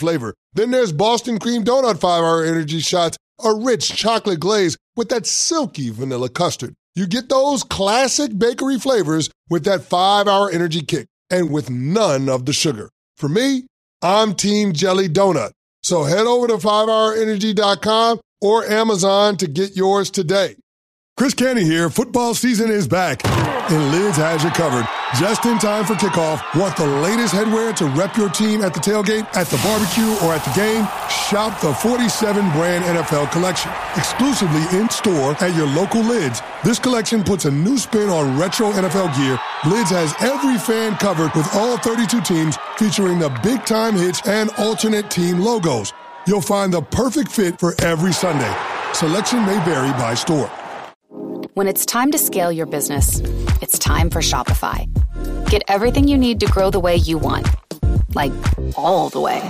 flavor. Then there's Boston Cream Donut 5-Hour Energy Shots, a rich chocolate glaze with that silky vanilla custard. You get those classic bakery flavors with that 5-Hour Energy kick and with none of the sugar. For me, I'm Team Jelly Donut. So head over to 5hourenergy.com or Amazon to get yours today. Chris Canty here. Football season is back, and Lids has you covered. Just in time for kickoff. Want the latest headwear to rep your team at the tailgate, at the barbecue, or at the game? Shop the 47-brand NFL collection, exclusively in-store at your local Lids. This collection puts a new spin on retro NFL gear. Lids has every fan covered with all 32 teams, featuring the big-time hits and alternate team logos. You'll find the perfect fit for every Sunday. Selection may vary by store. When it's time to scale your business, it's time for Shopify. Get everything you need to grow the way you want. Like, all the way.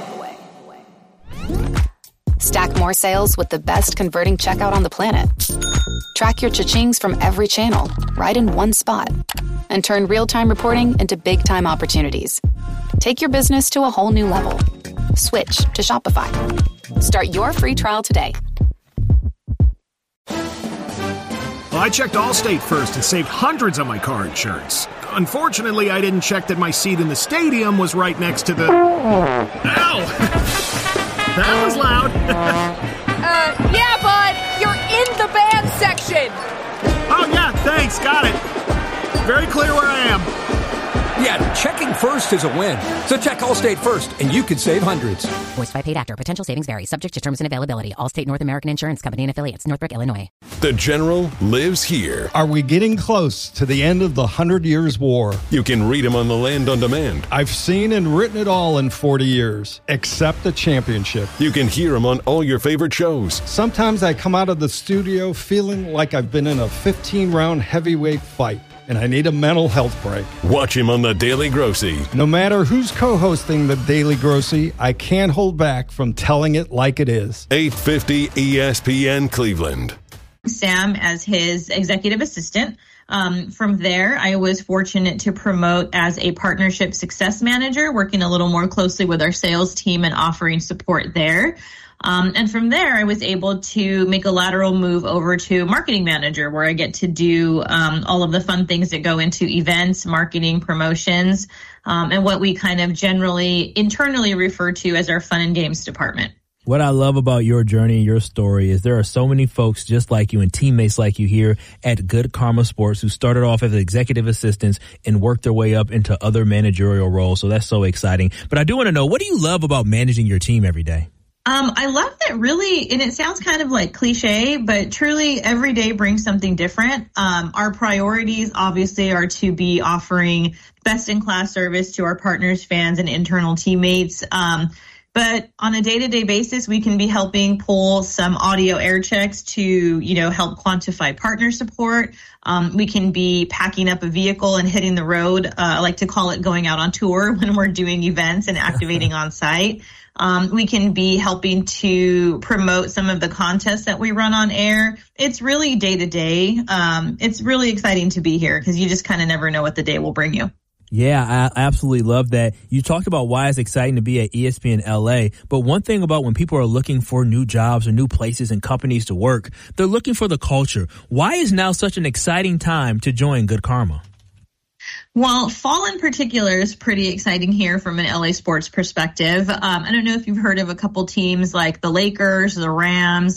Stack more sales with the best converting checkout on the planet. Track your cha-chings from every channel, right in one spot. And turn real-time reporting into big-time opportunities. Take your business to a whole new level. Switch to Shopify. Start your free trial today. Well, I checked Allstate first and saved hundreds on my car insurance. Unfortunately, I didn't check that my seat in the stadium was right next to the... Ow! That was loud. Yeah, bud. You're in the band section. Oh, yeah, thanks. Got it. Very clear where I am. Yeah, checking first is a win. So check Allstate first, and you could save hundreds. Voiced by paid actor. Potential savings vary. Subject to terms and availability. Allstate North American Insurance Company and affiliates. Northbrook, Illinois. The General lives here. Are we getting close to the end of the 100 Years' War? You can read him on the Land on Demand. I've seen and written it all in 40 years, except the championship. You can hear him on all your favorite shows. Sometimes I come out of the studio feeling like I've been in a 15-round heavyweight fight, and I need a mental health break. Watch him on The Daily Grossy. No matter who's co-hosting The Daily Grossy, I can't hold back from telling it like it is. 850 ESPN Cleveland. Sam as his executive assistant. From there, I was fortunate to promote as a partnership success manager, working a little more closely with our sales team and offering support there. And from there, I was able to make a lateral move over to marketing manager, where I get to do all of the fun things that go into events, marketing, promotions, and what we kind of generally internally refer to as our fun and games department. What I love about your journey and your story is there are so many folks just like you and teammates like you here at Good Karma Sports who started off as executive assistants and worked their way up into other managerial roles. So that's so exciting. But I do want to know, what do you love about managing your team every day? I love that really, and it sounds kind of like cliche, but truly every day brings something different. Our priorities obviously are to be offering best in class service to our partners, fans, and internal teammates. But on a day-to-day basis, we can be helping pull some audio air checks to, help quantify partner support. We can be packing up a vehicle and hitting the road. I like to call it going out on tour when we're doing events and activating on site. We can be helping to promote some of the contests that we run on air. It's really day-to-day. It's really exciting to be here because you just kind of never know what the day will bring you. Yeah, I absolutely love that. You talked about why it's exciting to be at ESPN LA, but one thing about when people are looking for new jobs or new places and companies to work, they're looking for the culture. Why is now such an exciting time to join Good Karma? Well, fall in particular is pretty exciting here from an LA sports perspective. I don't know if you've heard of a couple teams like the Lakers, the Rams,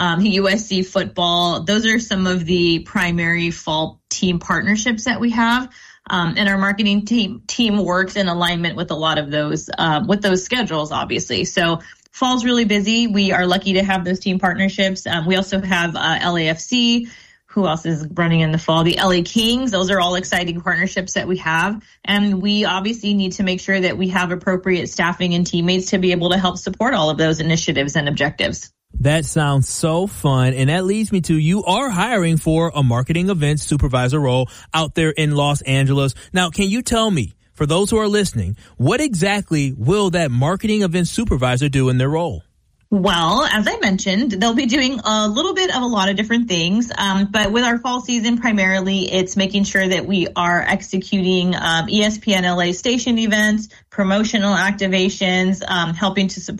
USC football. Those are some of the primary fall team partnerships that we have. And our marketing team works in alignment with a lot of those, with those schedules, obviously. So fall's really busy. We are lucky to have those team partnerships. We also have LAFC. Who else is running in the fall? The LA Kings. Those are all exciting partnerships that we have. And we obviously need to make sure that we have appropriate staffing and teammates to be able to help support all of those initiatives and objectives. That sounds so fun. And that leads me to, you are hiring for a marketing events supervisor role out there in Los Angeles. Now, can you tell me, for those who are listening, what exactly will that marketing events supervisor do in their role? Well, as I mentioned, they'll be doing a little bit of a lot of different things. But with our fall season, primarily, it's making sure that we are executing ESPN LA station events, promotional activations, helping to support